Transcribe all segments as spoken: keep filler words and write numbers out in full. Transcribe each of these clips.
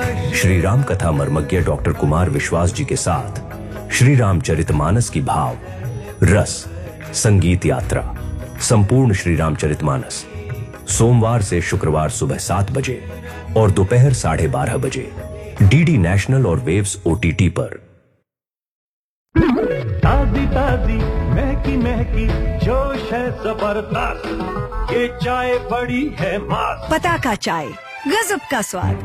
श्री राम कथा मर्मज्ञ डॉक्टर कुमार विश्वास जी के साथ श्री रामचरितमानस की भाव रस संगीत यात्रा संपूर्ण श्री रामचरितमानस सोमवार से शुक्रवार सुबह सात बजे और दोपहर साढ़े बारह बजे डीडी नेशनल और वेव्स ओटीटी पर। ताजी ताजी महकी महकी जोश है जबरदस्त, ये चाय बड़ी है मस्त। पताका चाय गजब का स्वाद।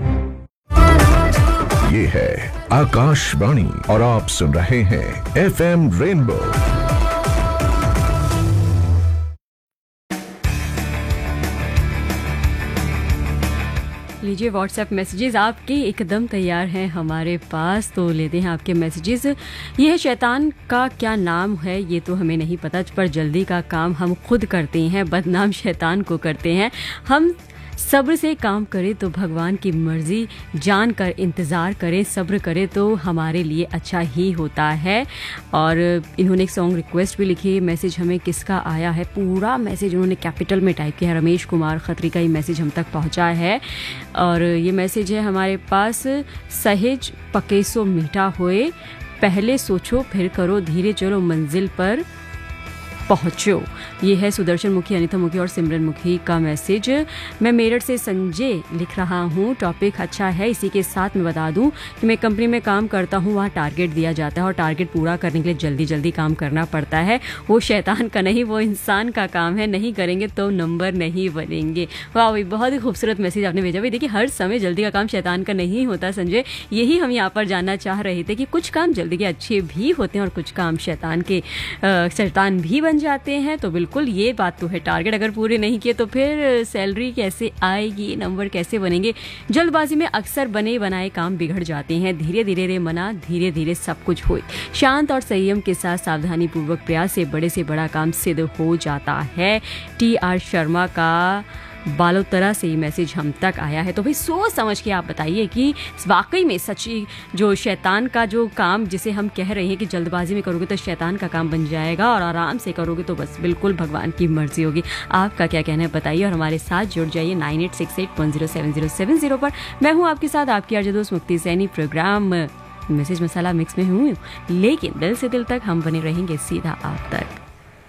ये है आकाशवाणी और आप सुन रहे हैं एफ एम रेनबो। लीजिए व्हाट्सएप मैसेजेस आपके एकदम तैयार हैं हमारे पास, तो लेते हैं आपके मैसेजेस। यह शैतान का क्या नाम है ये तो हमें नहीं पता, पर जल्दी का काम हम खुद करते हैं, बदनाम शैतान को करते हैं। हम सब्र से काम करें तो भगवान की मर्जी जान कर इंतज़ार करें, सब्र करें तो हमारे लिए अच्छा ही होता है। और इन्होंने एक सॉन्ग रिक्वेस्ट भी लिखी। मैसेज हमें किसका आया है, पूरा मैसेज उन्होंने कैपिटल में टाइप किया है। रमेश कुमार खत्री का ये मैसेज हम तक पहुंचा है और ये मैसेज है हमारे पास। सहेज पकेसो मीठा होए, पहले सोचो फिर करो, धीरे चलो मंजिल पर पहुँचो। ये है सुदर्शन मुखी, अनिता मुखी और सिमरन मुखी का मैसेज। मैं मेरठ से संजय लिख रहा हूँ। टॉपिक अच्छा है, इसी के साथ मैं बता दूँ कि मैं कंपनी में काम करता हूँ, वहाँ टारगेट दिया जाता है और टारगेट पूरा करने के लिए जल्दी जल्दी काम करना पड़ता है। वो शैतान का नहीं, वो इंसान का काम है, नहीं करेंगे तो नंबर नहीं बनेंगे। वाह भाई, बहुत ही खूबसूरत मैसेज आपने भेजा भाई। देखिए हर समय जल्दी का काम शैतान का नहीं होता संजय, यही हम यहाँ पर जानना चाह रहे थे कि कुछ काम जल्दी के अच्छे भी होते हैं और कुछ काम शैतान के शैतान भी बन जाते हैं। तो बिल्कुल ये बात तो है, टारगेट अगर पूरे नहीं किए तो फिर सैलरी कैसे आएगी, नंबर कैसे बनेंगे। जल्दबाजी में अक्सर बने बनाए काम बिगड़ जाते हैं। धीरे धीरे रे मना, धीरे धीरे सब कुछ होए। शांत और संयम के साथ सावधानी पूर्वक प्रयास से बड़े से बड़ा काम सिद्ध हो जाता है। टी आर शर्मा का बालोतरा से ये मैसेज हम तक आया है। तो भाई सोच समझ के आप बताइए कि वाकई में सच्ची जो शैतान का जो काम जिसे हम कह रहे हैं कि जल्दबाजी में करोगे तो शैतान का काम बन जाएगा और आराम से करोगे तो बस बिल्कुल भगवान की मर्जी होगी। आपका क्या कहना है बताइए और हमारे साथ जुड़ जाइए nine eight six eight one zero seven zero seven zero पर। मैं हूँ आपके साथ आपकी आरजे दोस्त मुक्ति सैनी। प्रोग्राम मैसेज मसाला मिक्स में हूँ, लेकिन दिल से दिल तक हम बने रहेंगे सीधा आप तक।